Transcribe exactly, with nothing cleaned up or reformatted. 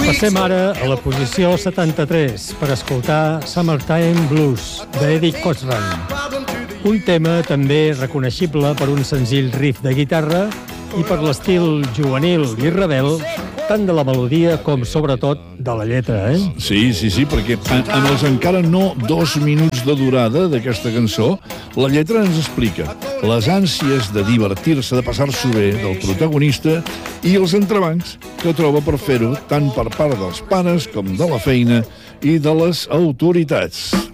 Passem ara a la posició setanta-tres per escoltar Summertime Blues, d'Eddie Cochran. Un tema també reconeixible per un senzill riff de guitarra i per l'estil juvenil i rebel, tant de la melodia com, sobretot, de la lletra, eh? Sí, sí, sí, perquè en, en els encara no dos minuts de durada d'aquesta cançó, la lletra ens explica les ànsies de divertir-se, de passar-s'ho bé del protagonista i els entrebancs que troba per fer-ho tant per part dels pares com de la feina i de les autoritats.